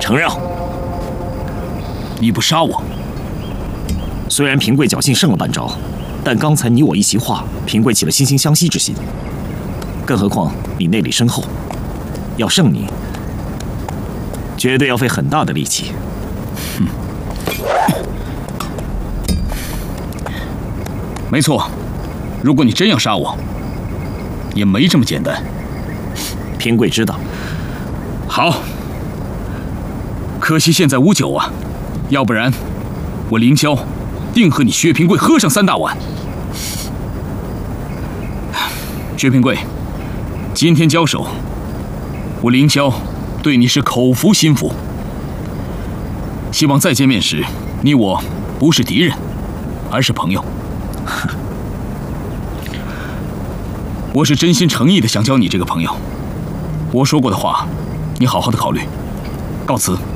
承让。 你不杀我， 虽然平贵侥幸胜了半招，但刚才你我一席话，平贵起了惺惺相惜之心。更何况你内力深厚，要胜你，绝对要费很大的力气。 没错，如果你真要杀我，也没这么简单。 平贵知道。 好，可惜现在无酒啊，要不然我凌霄定和你薛平贵喝上3大碗。薛平贵，今天交手，我凌霄对你是口服心服。希望再见面时，你我不是敌人，而是朋友。我是真心诚意的想交你这个朋友，我说过的话，你好好的考虑。告辞。